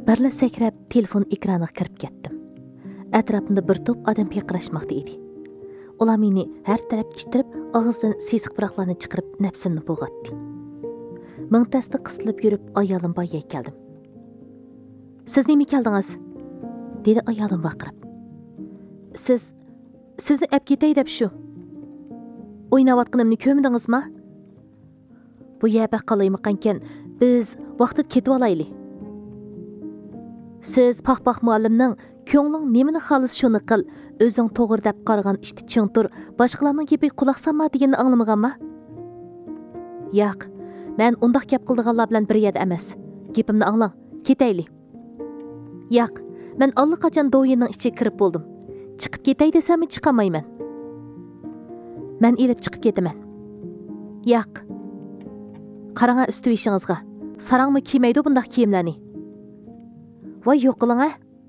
Birla sakrab telefon ekraniga kirib ketdim. Atrofimda bir to'p odam piqirashmoqda edi. Ular meni har tarafga ishtirib, og'izdan sesiq puroqlarni chiqarib nafsimni bo'g'atdi. Mingtasda qisilib yurib, ayolim boyga keldim. "Siz nima keldingiz?" dedi ayolim baqirib. Sizni olib ketay deb shu. O'ynayotganimni ko'mdingizmi? Bu yerda qolaymiqankan, biz vaqtida ketib olayli. Siz Paqpaq muallimning ko'ngling nimani xohlas shuni qil, o'zing to'g'ri deb qaragan ishni chingtur, boshqalarning gapiga quloq solma deganni anglamaganmi? Yo'q, men undaq gap qildiganlar bilan bir yerda emas. Gapimni anglang, ketayli. Yo'q, men allaqachon do'yining ichiga kirib bo'ldim. Chiqib ketay desam chiqamayman. Men elib chiqib ketaman. Yo'q. Qarang usti ishingizga. Sarangmi kiymaydi bundaq kiyimlarni. Voy yo'q qiling-a.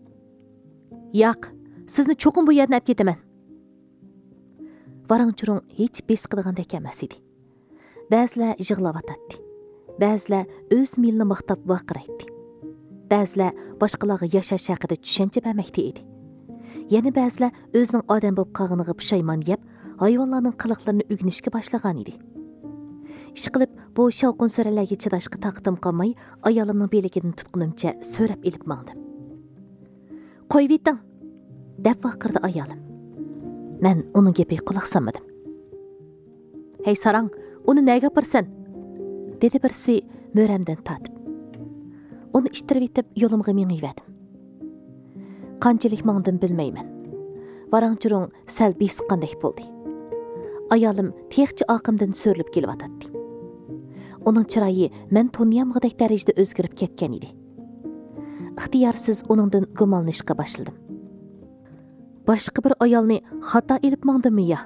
Yo'q, sizni cho'qim bu yerdan olib ketaman. Varang-churung hech bes qilgandek emas edi. Ba'zilar yig'layotdi. Ba'zilar o'z milni maqtab vaqiraydi. Ba'zilar boshqalarga yashash haqida tushuncha bermoqda edi. Yana ba'zilar o'zining odam bo'lib qolganiga pushaymon yeb, hayvonlarning qiliqlarini o'rganishga boshlagan edi. Ish qilib, bu shavqin so'ralarga chidashga taqdim qolmay, ayolimning beligidan tutqunimcha so'rab ilib mangdim. "Qo'yib eting", deb vaqirdi ayolim. Men uning gapiga quloq solmadim. "Hey sarang, uni nega gapirsan?" dedi birisi mo'ramdan tatib. Uni ishtirib etib yo'limga mengiyverdim. Qanchalik mangdim bilmayman. Varang-churung sal besiqqandek bo'ldi. Ayolim texchi oqimdan so'rilib kelyotdi. Uning chiroyi men taniyamg'idek darajada o'zgarib ketgan edi. Ixtiyorsiz uningdan gumonlanishga boshladim. Boshqa bir ayolni xato ilib mangdimmi ya?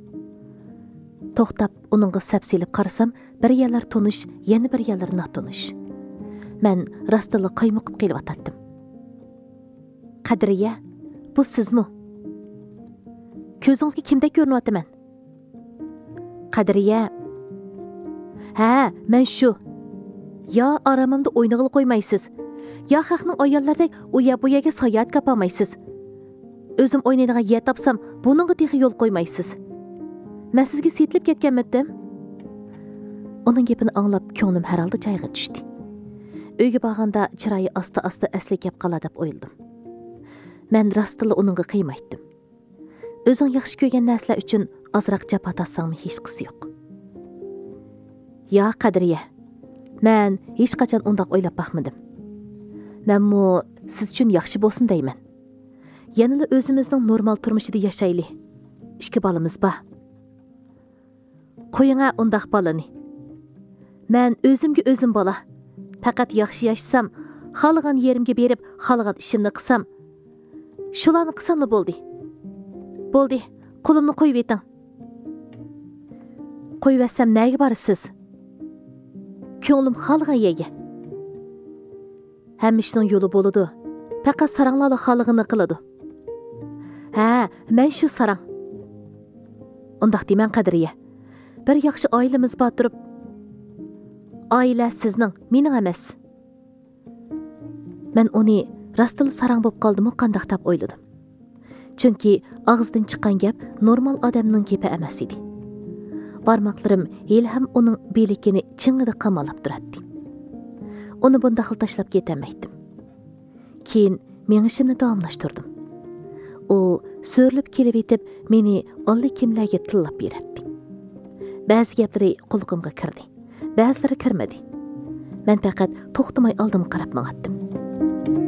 To'xtab uningga sapsilib qarasam, bir yerlar tonish, yana bir yerlar notonish. Men rostila qaymoqib kelyotdim. "Qadriya, bu sizmi? Ko'zingizga kimdek ko'rinyapman?" "Qadriya." "Ha, men shu. Yo aramimda o'ynag'il qo'ymaysiz. Yo xalqning ayollardek u yerga sayohat qilmaysiz. O'zim o'ynaydigan yer topsam, buningga texi yo'l qo'ymaysiz. Men sizga setilib ketganmidim?" Uning gapini anglab, ko'nglim har holda joyiga tushdi. Uyga borganda chiroyi asta-asta asli gap qolar deb o'yladim. Men rostila uningga qiymaydim. O'zing yaxshi ko'rgan narsalar uchun ozroq jafo tortsangmi hech qisi yo'q. "Ya Qadriya, men hech qachon undaq o'ylab baxmadim. Menmi siz uchun yaxshi bo'lsin deyman. Yanada o'zimizning normal turmushida yashayli. 2 bolamiz bor. Qo'yinga undaq bolani. Men o'zimga o'zim bola. Faqat yaxshi yashasam, xohlagan yerimga berib, xohlagan ishimni qilsam, shularni qilsammi bo'ldi. Bo'ldi, qo'limni qo'yib eting. Qo'yib etsam nega borasiz? Ko'nglim xohlagan yerga. Hamma ishning yo'li bo'ladi. Faqat saranglar xohlaganini qiladi. Ha, men shu sarang. Undaq deyman Qadriya. Bir yaxshi oilamiz bor turib, oila sizning, mening emas. Men uni rostila sarang bo'lib qoldimmi qandaq deb o'yladim. Chunki og'izdan chiqqan gap normal odamning gapi emas edi. Barmoqlarim hali ham uning belikini chingida qamalab turardi. Uni bunda xil tashlab ketamaydim. Keyin men ishimni davomlashtirdim. U so'rilib kelib etib, meni olli kimlarga tillab beradi. Ba'zi gaplari qulog'imga kirdi, ba'zilari kirmadi. Men faqat to'xtamay oldim qarab mang'atdim.